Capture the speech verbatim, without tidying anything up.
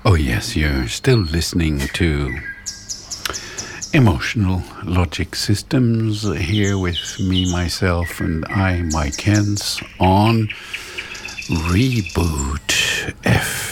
Oh, yes, you're still listening to Emotional Logic Systems here with me, myself, and I, Mike Hens, on Reboot F